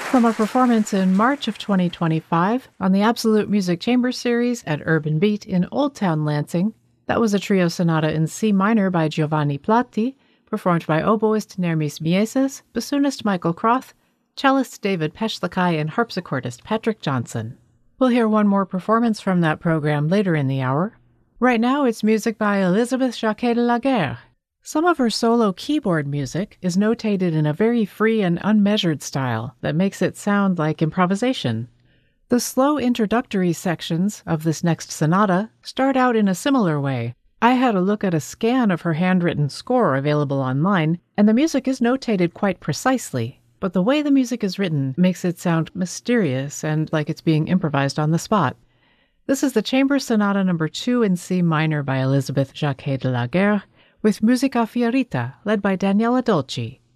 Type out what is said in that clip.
From a performance in March of 2025 on the Absolute Music Chamber Series at Urban Beat in Old Town Lansing, that was a trio sonata in C minor by Giovanni Platti, performed by oboist Nermis Mieses, bassoonist Michael Croth, cellist David Peschlakai, and harpsichordist Patrick Johnson. We'll hear one more performance from that program later in the hour. Right now, it's music by Elisabeth Jacquet de la Guerre. Some of her solo keyboard music is notated in a very free and unmeasured style that makes it sound like improvisation. The slow introductory sections of this next sonata start out in a similar way. I had a look at a scan of her handwritten score available online, and the music is notated quite precisely, but the way the music is written makes it sound mysterious and like it's being improvised on the spot. This is the Chamber Sonata No. 2 in C minor by Elisabeth Jacquet de la Guerre, with Musica Fiorita, led by Daniela Dolci.